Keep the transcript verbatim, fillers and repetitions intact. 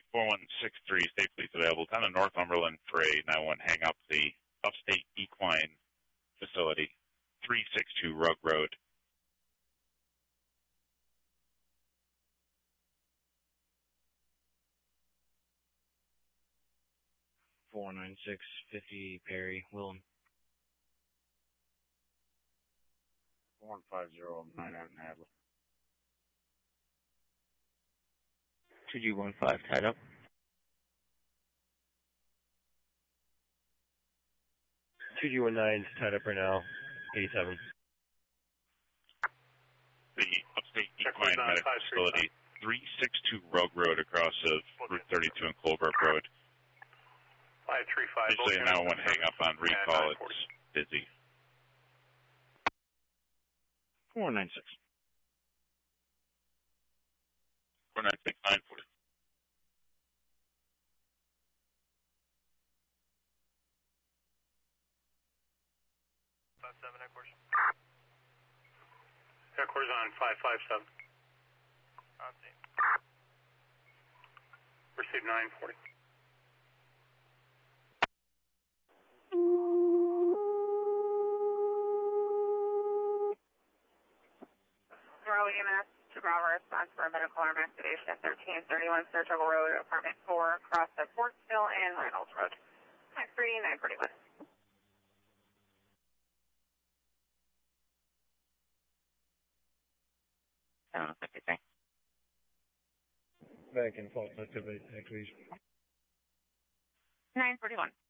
four one six three, state police available. Down in Northumberland for a nine one hang up the Upstate Equine Facility, three six two Rug Road. four nine six fifty Perry, Willem. one five zero nine nine Hadley. two G one five tied up. two G one nine's tied up right now, eighty-seven. The Upstate Equine Medical Facility, three six two Rug Road across of Route thirty-two and Colbrook Road. five three five. Usually now one hang up on recall, it's busy. four nine six. four nine six nine forty. five seven, headquarters. Headquarters on five five seven. On scene. Receive nine forty. Row E M S to Bravo response for a medical arm activation at thirteen thirty-one Surgical Road, apartment four, across the Fortsville and Reynolds Road. nine three nine forty-one. seven fifty-three. Back in fault activity, activation. nine forty-one.